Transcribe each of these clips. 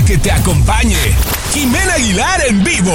que te acompañe. Jimena Aguilar en vivo.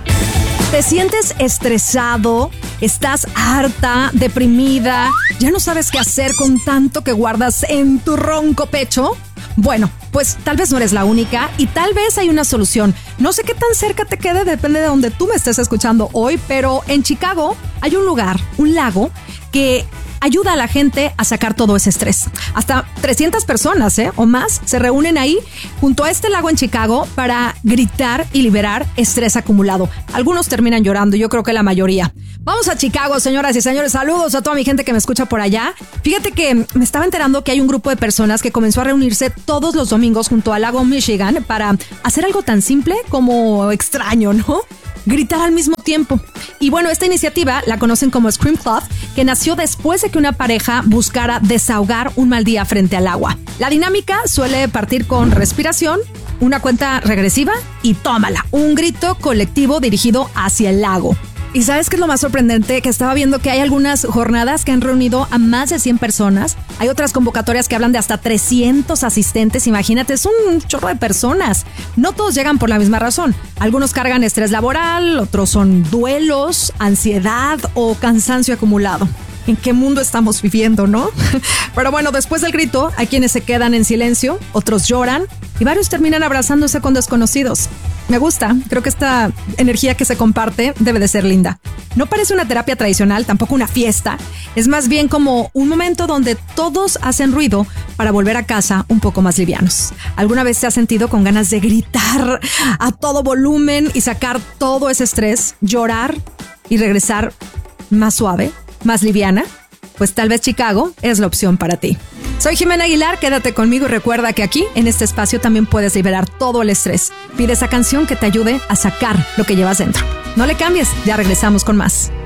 ¿Te sientes estresado? ¿Estás harta, deprimida? ¿Ya no sabes qué hacer con tanto que guardas en tu ronco pecho? Bueno, pues tal vez no eres la única y tal vez hay una solución. No sé qué tan cerca te quede, depende de donde tú me estés escuchando hoy, pero en Chicago hay un lugar, un lago, que ayuda a la gente a sacar todo ese estrés. Hasta 300 personas o más se reúnen ahí junto a este lago en Chicago para gritar y liberar estrés acumulado. Algunos terminan llorando, yo creo que la mayoría. Vamos a Chicago, señoras y señores. Saludos a toda mi gente que me escucha por allá. Fíjate que me estaba enterando que hay un grupo de personas que comenzó a reunirse todos los domingos junto al lago Michigan para hacer algo tan simple como extraño, ¿no? Gritar al mismo tiempo. Y bueno, esta iniciativa la conocen como Scream Club, que nació después de que una pareja buscara desahogar un mal día frente al agua. La dinámica suele partir con respiración, una cuenta regresiva y tómala, un grito colectivo dirigido hacia el lago. ¿Y sabes qué es lo más sorprendente? Que estaba viendo que hay algunas jornadas que han reunido a más de 100 personas. Hay otras convocatorias que hablan de hasta 300 asistentes. Imagínate, es un chorro de personas. No todos llegan por la misma razón. Algunos cargan estrés laboral, otros son duelos, ansiedad o cansancio acumulado. ¿En qué mundo estamos viviendo, no? Pero bueno, después del grito, hay quienes se quedan en silencio, otros lloran y varios terminan abrazándose con desconocidos. Me gusta, creo que esta energía que se comparte debe de ser linda. No parece una terapia tradicional, tampoco una fiesta. Es más bien como un momento donde todos hacen ruido para volver a casa un poco más livianos. ¿Alguna vez te has sentido con ganas de gritar a todo volumen y sacar todo ese estrés, llorar y regresar más suave, más liviana? Pues tal vez Chicago es la opción para ti. Soy Jimena Aguilar, quédate conmigo y recuerda que aquí, en este espacio, también puedes liberar todo el estrés. Pide esa canción que te ayude a sacar lo que llevas dentro. No le cambies, ya regresamos con más.